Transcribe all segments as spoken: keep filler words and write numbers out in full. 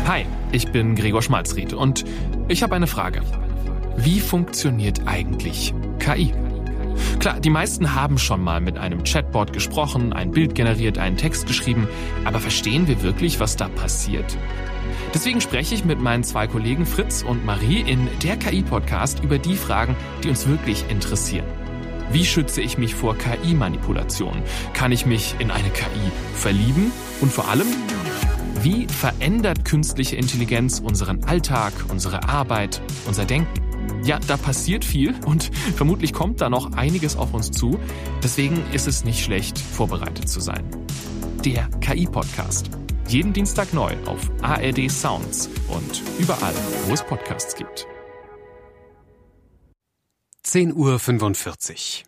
Hi, ich bin Gregor Schmalzried und ich habe eine Frage. Wie funktioniert eigentlich K I? Klar, die meisten haben schon mal mit einem Chatbot gesprochen, ein Bild generiert, einen Text geschrieben, aber verstehen wir wirklich, was da passiert? Deswegen spreche ich mit meinen zwei Kollegen Fritz und Marie in der K I-Podcast über die Fragen, die uns wirklich interessieren. Wie schütze ich mich vor K I-Manipulation? Kann ich mich in eine K I verlieben? Und vor allem, wie verändert künstliche Intelligenz unseren Alltag, unsere Arbeit, unser Denken? Ja, da passiert viel und vermutlich kommt da noch einiges auf uns zu. Deswegen ist es nicht schlecht, vorbereitet zu sein. Der K I-Podcast. Jeden Dienstag neu auf A R D Sounds und überall, wo es Podcasts gibt. zehn Uhr fünfundvierzig.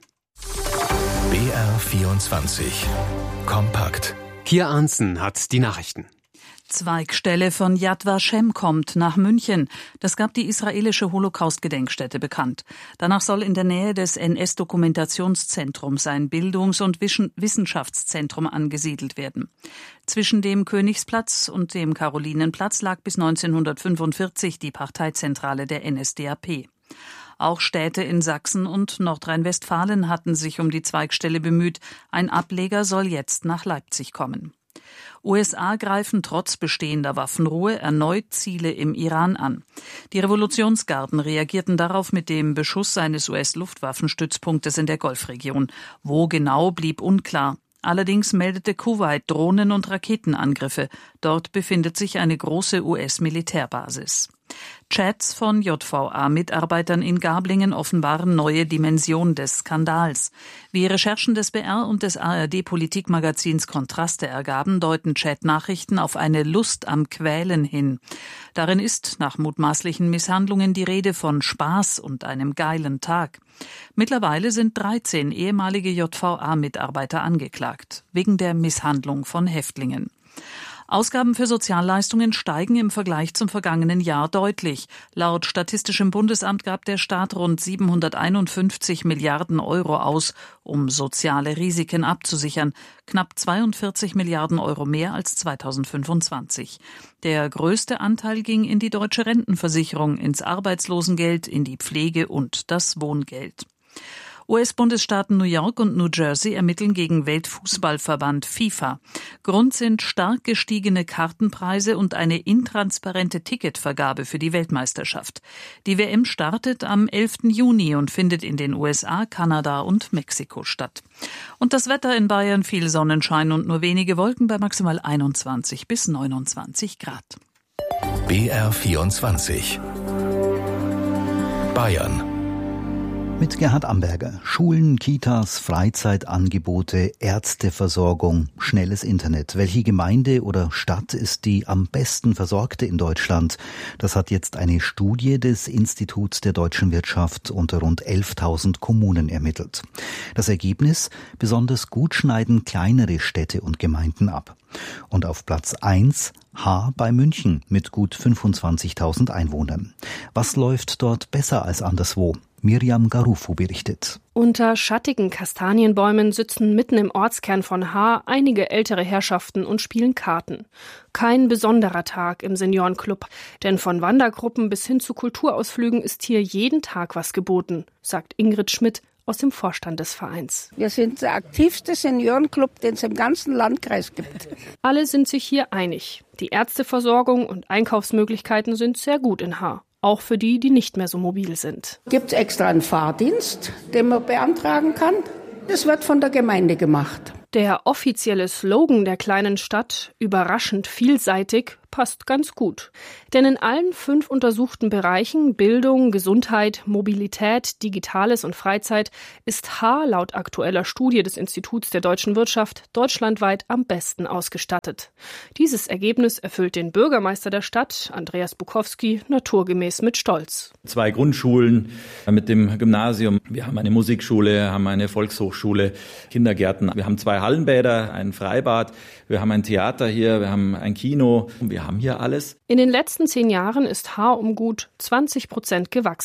B R vierundzwanzig. Kompakt. Kier Arntzen hat die Nachrichten. Zweigstelle von Yad Vashem kommt nach München. Das gab die israelische Holocaust-Gedenkstätte bekannt. Danach soll in der Nähe des N S-Dokumentationszentrums ein Bildungs- und Wissenschaftszentrum angesiedelt werden. Zwischen dem Königsplatz und dem Karolinenplatz lag bis neunzehnhundertfünfundvierzig die Parteizentrale der N S D A P. Auch Städte in Sachsen und Nordrhein-Westfalen hatten sich um die Zweigstelle bemüht. Ein Ableger soll jetzt nach Leipzig kommen. U S A greifen trotz bestehender Waffenruhe erneut Ziele im Iran an. Die Revolutionsgarden reagierten darauf mit dem Beschuss eines U S-Luftwaffenstützpunktes in der Golfregion. Wo genau, blieb unklar. Allerdings meldete Kuwait Drohnen- und Raketenangriffe. Dort befindet sich eine große U S-Militärbasis. Chats von J V A-Mitarbeitern in Gablingen offenbaren neue Dimension des Skandals. Wie Recherchen des B R und des A R D-Politikmagazins Kontraste ergaben, deuten Chatnachrichten auf eine Lust am Quälen hin. Darin ist nach mutmaßlichen Misshandlungen die Rede von Spaß und einem geilen Tag. Mittlerweile sind dreizehn ehemalige J V A-Mitarbeiter angeklagt, wegen der Misshandlung von Häftlingen. Ausgaben für Sozialleistungen steigen im Vergleich zum vergangenen Jahr deutlich. Laut Statistischem Bundesamt gab der Staat rund siebenhunderteinundfünfzig Milliarden Euro aus, um soziale Risiken abzusichern. Knapp zweiundvierzig Milliarden Euro mehr als zweitausendfünfundzwanzig. Der größte Anteil ging in die deutsche Rentenversicherung, ins Arbeitslosengeld, in die Pflege und das Wohngeld. U S-Bundesstaaten New York und New Jersey ermitteln gegen Weltfußballverband FIFA. Grund sind stark gestiegene Kartenpreise und eine intransparente Ticketvergabe für die Weltmeisterschaft. Die W M startet am elften Juni und findet in den U S A, Kanada und Mexiko statt. Und das Wetter in Bayern: viel Sonnenschein und nur wenige Wolken bei maximal einundzwanzig bis neunundzwanzig Grad. B R vierundzwanzig. Bayern. Mit Gerhard Amberger. Schulen, Kitas, Freizeitangebote, Ärzteversorgung, schnelles Internet. Welche Gemeinde oder Stadt ist die am besten versorgte in Deutschland? Das hat jetzt eine Studie des Instituts der deutschen Wirtschaft unter rund elftausend Kommunen ermittelt. Das Ergebnis: besonders gut schneiden kleinere Städte und Gemeinden ab. Und auf Platz eins H bei München mit gut fünfundzwanzigtausend Einwohnern. Was läuft dort besser als anderswo? Miriam Garufu berichtet. Unter schattigen Kastanienbäumen sitzen mitten im Ortskern von H einige ältere Herrschaften und spielen Karten. Kein besonderer Tag im Seniorenclub, denn von Wandergruppen bis hin zu Kulturausflügen ist hier jeden Tag was geboten, sagt Ingrid Schmidt aus dem Vorstand des Vereins. Wir sind der aktivste Seniorenclub, den es im ganzen Landkreis gibt. Alle sind sich hier einig. Die Ärzteversorgung und Einkaufsmöglichkeiten sind sehr gut in H. Auch für die, die nicht mehr so mobil sind. Gibt es extra einen Fahrdienst, den man beantragen kann? Das wird von der Gemeinde gemacht. Der offizielle Slogan der kleinen Stadt, überraschend vielseitig, passt ganz gut. Denn in allen fünf untersuchten Bereichen Bildung, Gesundheit, Mobilität, Digitales und Freizeit ist H laut aktueller Studie des Instituts der deutschen Wirtschaft deutschlandweit am besten ausgestattet. Dieses Ergebnis erfüllt den Bürgermeister der Stadt, Andreas Bukowski, naturgemäß mit Stolz. Zwei Grundschulen mit dem Gymnasium. Wir haben eine Musikschule, haben eine Volkshochschule, Kindergärten. Wir haben zwei Hallenbäder, ein Freibad. Wir haben ein Theater hier, wir haben ein Kino. Wir haben hier alles. In den letzten zehn Jahren ist H um gut zwanzig Prozent gewachsen.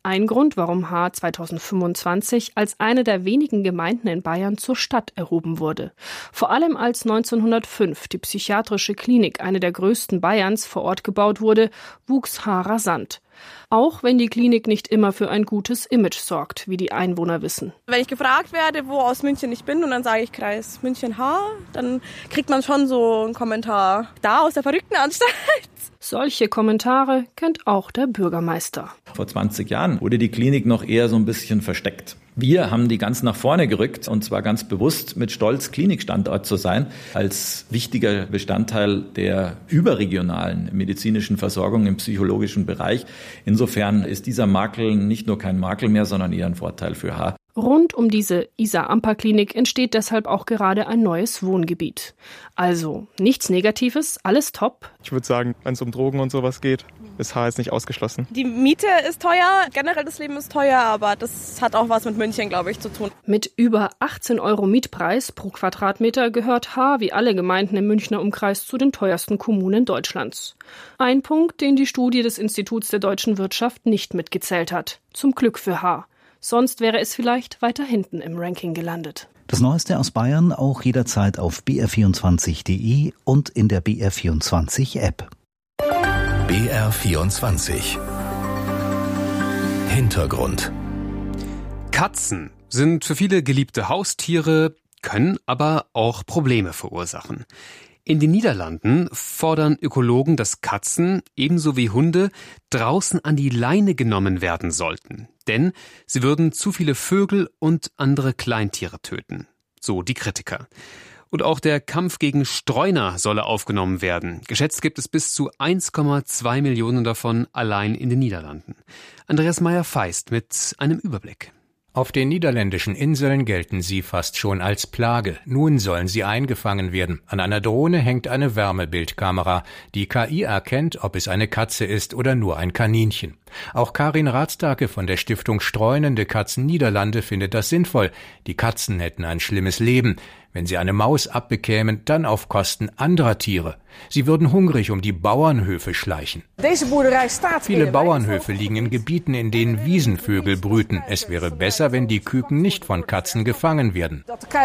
Ein Grund, warum Haar zweitausendfünfundzwanzig als eine der wenigen Gemeinden in Bayern zur Stadt erhoben wurde. Vor allem als neunzehnhundertfünf die psychiatrische Klinik, eine der größten Bayerns, vor Ort gebaut wurde, wuchs Haar rasant. Auch wenn die Klinik nicht immer für ein gutes Image sorgt, wie die Einwohner wissen. Wenn ich gefragt werde, wo aus München ich bin und dann sage ich Kreis München-Haar, dann kriegt man schon so einen Kommentar. Da aus der Verrücktenanstalt. Solche Kommentare kennt auch der Bürgermeister. Vor zwanzig Jahren wurde die Klinik noch eher so ein bisschen versteckt. Wir haben die ganz nach vorne gerückt und zwar ganz bewusst mit Stolz, Klinikstandort zu sein, als wichtiger Bestandteil der überregionalen medizinischen Versorgung im psychologischen Bereich. Insofern ist dieser Makel nicht nur kein Makel mehr, sondern eher ein Vorteil für Haar. Rund um diese Isar-Amper-Klinik entsteht deshalb auch gerade ein neues Wohngebiet. Also nichts Negatives, alles top. Ich würde sagen, wenn es um Drogen und sowas geht, ist Haar jetzt nicht ausgeschlossen. Die Miete ist teuer, generell das Leben ist teuer, aber das hat auch was mit München, glaube ich, zu tun. Mit über achtzehn Euro Mietpreis pro Quadratmeter gehört Haar wie alle Gemeinden im Münchner Umkreis zu den teuersten Kommunen Deutschlands. Ein Punkt, den die Studie des Instituts der deutschen Wirtschaft nicht mitgezählt hat. Zum Glück für Haar. Sonst wäre es vielleicht weiter hinten im Ranking gelandet. Das Neueste aus Bayern auch jederzeit auf b r vierundzwanzig punkt d e und in der B R vierundzwanzig App. B R vierundzwanzig Hintergrund. Katzen sind für viele geliebte Haustiere, können aber auch Probleme verursachen. In den Niederlanden fordern Ökologen, dass Katzen, ebenso wie Hunde, draußen an die Leine genommen werden sollten. Denn sie würden zu viele Vögel und andere Kleintiere töten. So die Kritiker. Und auch der Kampf gegen Streuner solle aufgenommen werden. Geschätzt gibt es bis zu eins Komma zwei Millionen davon allein in den Niederlanden. Andreas Meyer-Feist mit einem Überblick. Auf den niederländischen Inseln gelten sie fast schon als Plage. Nun sollen sie eingefangen werden. An einer Drohne hängt eine Wärmebildkamera. Die K I erkennt, ob es eine Katze ist oder nur ein Kaninchen. Auch Karin Rathstake von der Stiftung Streunende Katzen Niederlande findet das sinnvoll. Die Katzen hätten ein schlimmes Leben. Wenn sie eine Maus abbekämen, dann auf Kosten anderer Tiere. Sie würden hungrig um die Bauernhöfe schleichen. Viele Bauernhöfe liegen in Gebieten, in denen Wiesenvögel brüten. Es wäre besser, wenn die Küken nicht von Katzen gefangen werden.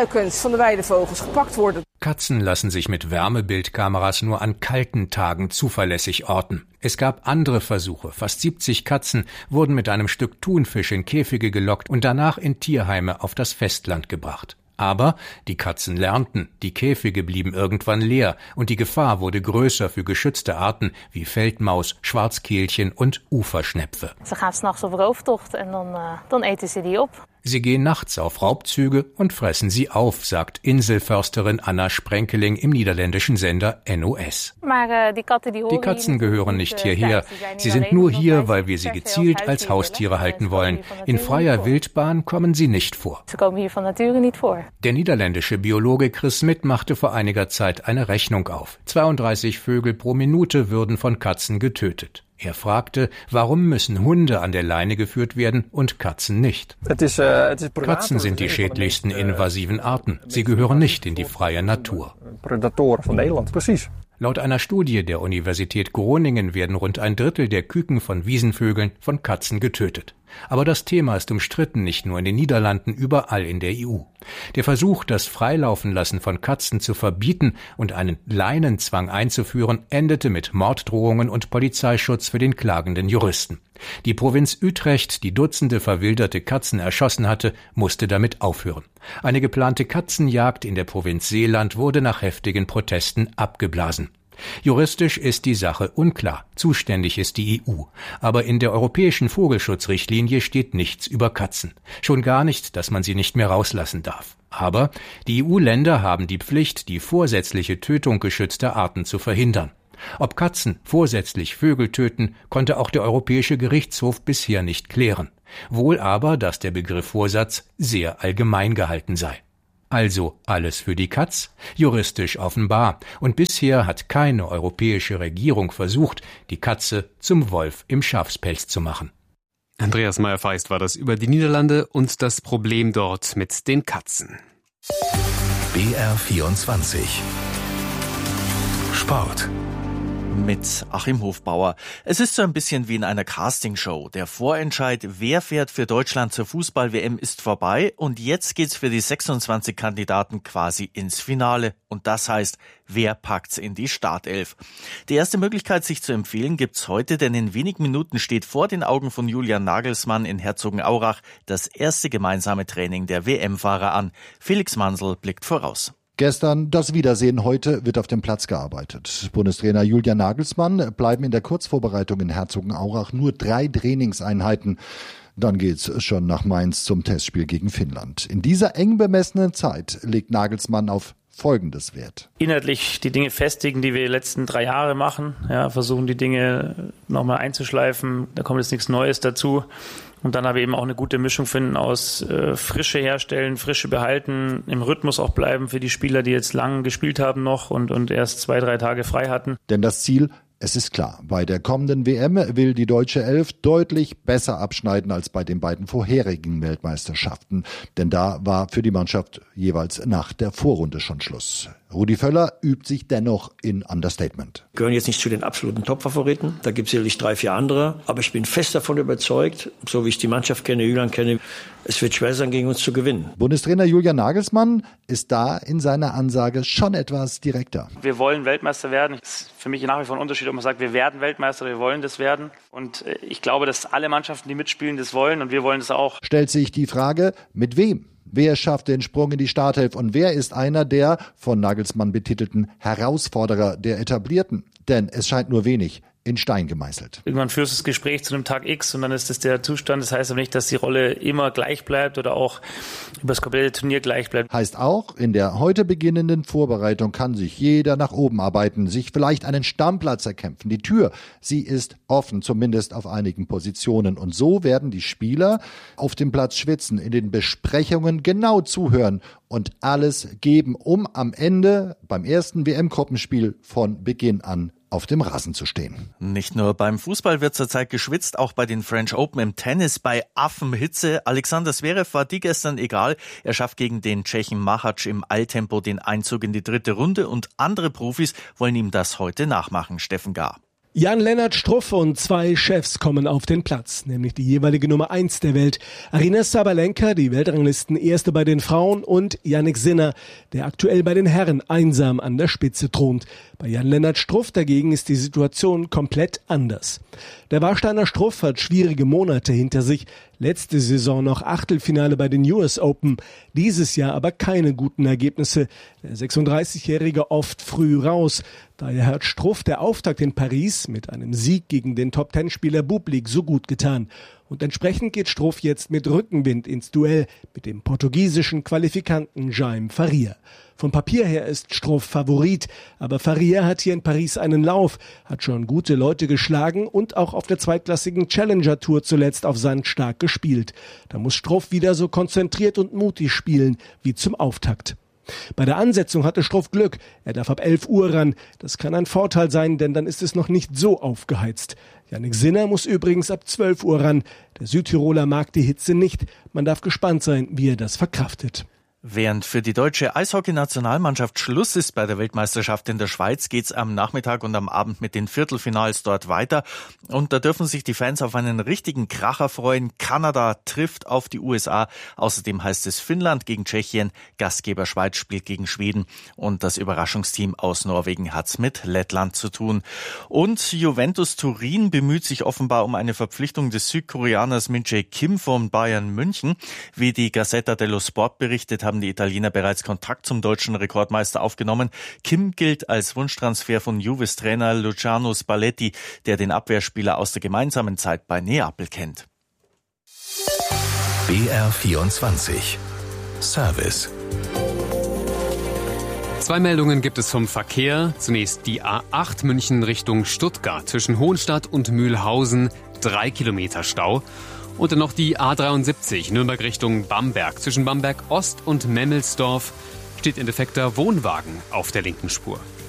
Katzen lassen sich mit Wärmebildkameras nur an kalten Tagen zuverlässig orten. Es gab andere Versuche. Fast siebzig Katzen wurden mit einem Stück Thunfisch in Käfige gelockt und danach in Tierheime auf das Festland gebracht. Aber die Katzen lernten, die Käfige blieben irgendwann leer und die Gefahr wurde größer für geschützte Arten wie Feldmaus, Schwarzkehlchen und Uferschnepfe. Sie gaan s'nachts op rooftocht en dan, uh, dan eten sie die op. Sie gehen nachts auf Raubzüge und fressen sie auf, sagt Inselförsterin Anna Sprenkeling im niederländischen Sender N O S. Die Katzen gehören nicht hierher. Sie sind nur hier, weil wir sie gezielt als Haustiere halten wollen. In freier Wildbahn kommen sie nicht vor. Der niederländische Biologe Chris Smit machte vor einiger Zeit eine Rechnung auf. zweiunddreißig Vögel pro Minute würden von Katzen getötet. Er fragte, warum müssen Hunde an der Leine geführt werden und Katzen nicht? Katzen sind die schädlichsten invasiven Arten. Sie gehören nicht in die freie Natur. Laut einer Studie der Universität Groningen werden rund ein Drittel der Küken von Wiesenvögeln von Katzen getötet. Aber das Thema ist umstritten, nicht nur in den Niederlanden, überall in der E U. Der Versuch, das Freilaufen-Lassen von Katzen zu verbieten und einen Leinenzwang einzuführen, endete mit Morddrohungen und Polizeischutz für den klagenden Juristen. Die Provinz Utrecht, die Dutzende verwilderte Katzen erschossen hatte, musste damit aufhören. Eine geplante Katzenjagd in der Provinz Zeeland wurde nach heftigen Protesten abgeblasen. Juristisch ist die Sache unklar. Zuständig ist die E U. Aber in der europäischen Vogelschutzrichtlinie steht nichts über Katzen. Schon gar nicht, dass man sie nicht mehr rauslassen darf. Aber die E U-Länder haben die Pflicht, die vorsätzliche Tötung geschützter Arten zu verhindern. Ob Katzen vorsätzlich Vögel töten, konnte auch der Europäische Gerichtshof bisher nicht klären. Wohl aber, dass der Begriff Vorsatz sehr allgemein gehalten sei. Also alles für die Katz? Juristisch offenbar. Und bisher hat keine europäische Regierung versucht, die Katze zum Wolf im Schafspelz zu machen. Andreas Meyer-Feist war das über die Niederlande und das Problem dort mit den Katzen. B R vierundzwanzig Sport. Mit Achim Hofbauer. Es ist so ein bisschen wie in einer Castingshow. Der Vorentscheid, wer fährt für Deutschland zur Fußball-W M, ist vorbei und jetzt geht's für die sechsundzwanzig Kandidaten quasi ins Finale. Und das heißt, wer packt's in die Startelf? Die erste Möglichkeit, sich zu empfehlen, gibt's heute, denn in wenigen Minuten steht vor den Augen von Julian Nagelsmann in Herzogenaurach das erste gemeinsame Training der W M-Fahrer an. Felix Mansel blickt voraus. Gestern das Wiedersehen, heute wird auf dem Platz gearbeitet. Bundestrainer Julian Nagelsmann bleiben in der Kurzvorbereitung in Herzogenaurach nur drei Trainingseinheiten. Dann geht's schon nach Mainz zum Testspiel gegen Finnland. In dieser eng bemessenen Zeit legt Nagelsmann auf Folgendes Wert. Inhaltlich die Dinge festigen, die wir die letzten drei Jahre machen. Ja, versuchen die Dinge nochmal einzuschleifen. Da kommt jetzt nichts Neues dazu. Und dann aber eben auch eine gute Mischung finden aus äh, Frische herstellen, Frische behalten, im Rhythmus auch bleiben für die Spieler, die jetzt lang gespielt haben noch und, und erst zwei, drei Tage frei hatten. Denn das Ziel, es ist klar, bei der kommenden W M will die deutsche Elf deutlich besser abschneiden als bei den beiden vorherigen Weltmeisterschaften. Denn da war für die Mannschaft jeweils nach der Vorrunde schon Schluss. Rudi Völler übt sich dennoch in Understatement. Wir gehören jetzt nicht zu den absoluten Top-Favoriten. Da gibt es sicherlich drei, vier andere. Aber ich bin fest davon überzeugt, so wie ich die Mannschaft kenne, Julian kenne, es wird schwer sein, gegen uns zu gewinnen. Bundestrainer Julian Nagelsmann ist da in seiner Ansage schon etwas direkter. Wir wollen Weltmeister werden. Es ist für mich nach wie vor ein Unterschied, ob man sagt, wir werden Weltmeister oder wir wollen das werden. Und ich glaube, dass alle Mannschaften, die mitspielen, das wollen und wir wollen das auch. Stellt sich die Frage, mit wem? Wer schafft den Sprung in die Startelf und wer ist einer der von Nagelsmann betitelten Herausforderer der Etablierten? Denn es scheint nur wenig in Stein gemeißelt. Irgendwann führst du das Gespräch zu einem Tag X und dann ist das der Zustand. Das heißt aber nicht, dass die Rolle immer gleich bleibt oder auch über das komplette Turnier gleich bleibt. Heißt auch, in der heute beginnenden Vorbereitung kann sich jeder nach oben arbeiten, sich vielleicht einen Stammplatz erkämpfen. Die Tür, sie ist offen, zumindest auf einigen Positionen. Und so werden die Spieler auf dem Platz schwitzen, in den Besprechungen genau zuhören und alles geben, um am Ende beim ersten W M-Gruppenspiel von Beginn an auf dem Rasen zu stehen. Nicht nur beim Fußball wird zurzeit geschwitzt, auch bei den French Open im Tennis bei Affenhitze. Alexander Zverev war die gestern egal. Er schafft gegen den Tschechen Machac im Eiltempo den Einzug in die dritte Runde und andere Profis wollen ihm das heute nachmachen. Steffen Gahr. Jan-Lennart Struff und zwei Chefs kommen auf den Platz, nämlich die jeweilige Nummer eins der Welt, Aryna Sabalenka, die Weltranglisten-Erste bei den Frauen, und Jannik Sinner, der aktuell bei den Herren einsam an der Spitze thront. Bei Jan-Lennart Struff dagegen ist die Situation komplett anders. Der Warsteiner Struff hat schwierige Monate hinter sich, letzte Saison noch Achtelfinale bei den U S Open, dieses Jahr aber keine guten Ergebnisse. Der sechsunddreißigjährige oft früh raus. Daher hat Struff der Auftakt in Paris mit einem Sieg gegen den Top-Ten-Spieler Bublik so gut getan. Und entsprechend geht Struff jetzt mit Rückenwind ins Duell mit dem portugiesischen Qualifikanten Jaime Faria. Vom Papier her ist Struff Favorit, aber Faria hat hier in Paris einen Lauf, hat schon gute Leute geschlagen und auch auf der zweitklassigen Challenger-Tour zuletzt auf Sand stark gespielt. Da muss Struff wieder so konzentriert und mutig spielen wie zum Auftakt. Bei der Ansetzung hatte Struff Glück. Er darf ab elf Uhr ran. Das kann ein Vorteil sein, denn dann ist es noch nicht so aufgeheizt. Jannik Sinner muss übrigens ab zwölf Uhr ran. Der Südtiroler mag die Hitze nicht. Man darf gespannt sein, wie er das verkraftet. Während für die deutsche Eishockey-Nationalmannschaft Schluss ist bei der Weltmeisterschaft in der Schweiz, geht's am Nachmittag und am Abend mit den Viertelfinals dort weiter. Und da dürfen sich die Fans auf einen richtigen Kracher freuen. Kanada trifft auf die U S A. Außerdem heißt es Finnland gegen Tschechien. Gastgeber Schweiz spielt gegen Schweden. Und das Überraschungsteam aus Norwegen hat's mit Lettland zu tun. Und Juventus Turin bemüht sich offenbar um eine Verpflichtung des Südkoreaners Min-Jae Kim von Bayern München. Wie die Gazzetta dello Sport berichtet, haben die Italiener bereits Kontakt zum deutschen Rekordmeister aufgenommen. Kim gilt als Wunschtransfer von Juves Trainer Luciano Spalletti, der den Abwehrspieler aus der gemeinsamen Zeit bei Neapel kennt. B R vierundzwanzig Service. Zwei Meldungen gibt es vom Verkehr. Zunächst die A acht München Richtung Stuttgart. Zwischen Hohenstadt und Mühlhausen drei Kilometer Stau. Und dann noch die A dreiundsiebzig Nürnberg Richtung Bamberg. Zwischen Bamberg Ost und Memmelsdorf steht in defekter Wohnwagen auf der linken Spur.